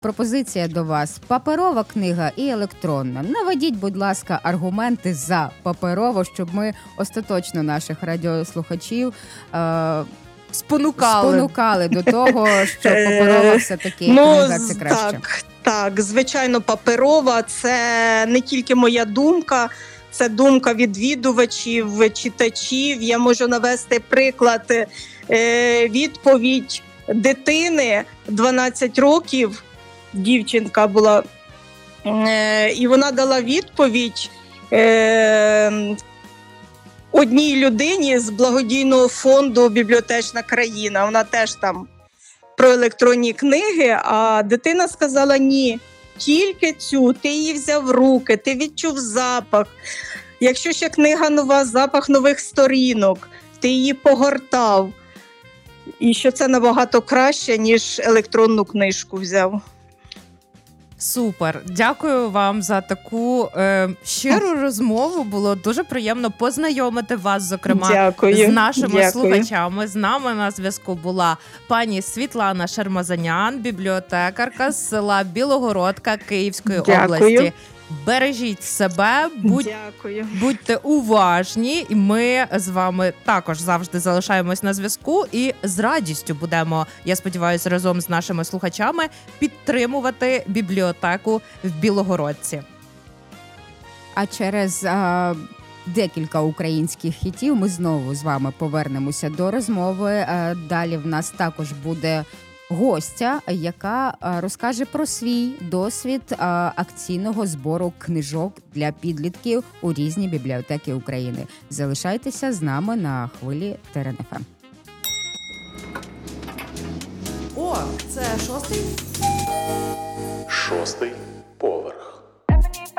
Пропозиція до вас: паперова книга і електронна. Наведіть, будь ласка, аргументи за паперово, щоб ми остаточно наших радіослухачів спонукали до того, що паперова все-таки книга – це краще. Так, звичайно, паперова – це не тільки моя думка, це думка відвідувачів, читачів. Я можу навести приклад, відповідь дитини 12 років, дівчинка була, і вона дала відповідь одній людині з благодійного фонду «Бібліотечна країна». Вона теж там про електронні книги, а дитина сказала: ні, тільки цю, ти її взяв в руки, ти відчув запах. Якщо ще книга нова, запах нових сторінок, ти її погортав. І що це набагато краще, ніж електронну книжку взяв. Супер. Дякую вам за таку щиру розмову. Було дуже приємно познайомити вас, зокрема, з нашими слухачами. З нами на зв'язку була пані Світлана Шермазанян, бібліотекарка з села Білогородка Київської області. Бережіть себе, будьте уважні, і ми з вами також завжди залишаємось на зв'язку і з радістю будемо, я сподіваюся, разом з нашими слухачами підтримувати бібліотеку в Білогородці. А через декілька українських хітів ми знову з вами повернемося до розмови. Далі в нас також буде гостя, яка розкаже про свій досвід акційного збору книжок для підлітків у різні бібліотеки України. Залишайтеся з нами на хвилі ТРН-ФМ. О, це шостий? Шостий поверх.